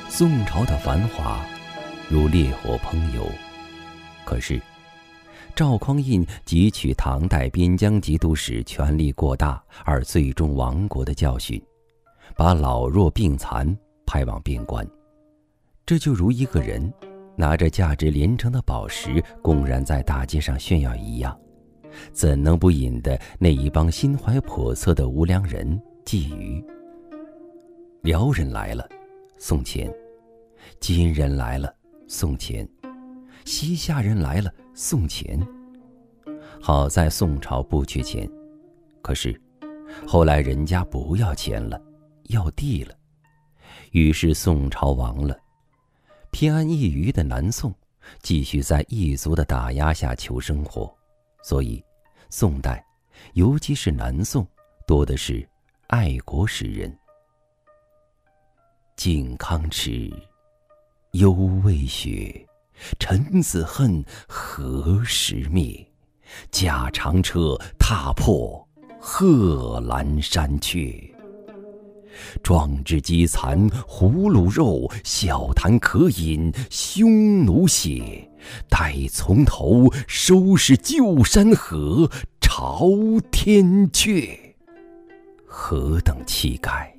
宋朝的繁华如烈火烹油，可是赵匡胤汲取唐代边疆节度使权力过大而最终亡国的教训，把老弱病残派往边关。这就如一个人拿着价值连城的宝石公然在大街上炫耀一样，怎能不引得那一帮心怀叵测的无良人觊觎？辽人来了，送钱；金人来了，送钱；西夏人来了，送钱。好在宋朝不缺钱，可是后来人家不要钱了，要地了，于是宋朝亡了。偏安一隅的南宋继续在异族的打压下求生活，所以宋代，尤其是南宋，多的是爱国诗人。靖康耻，犹未雪，臣子恨，何时灭？驾长车，踏破贺兰山缺。壮志饥残胡虏肉，笑谈渴饮匈奴血。待从头，收拾旧山河，朝天阙。何等气概！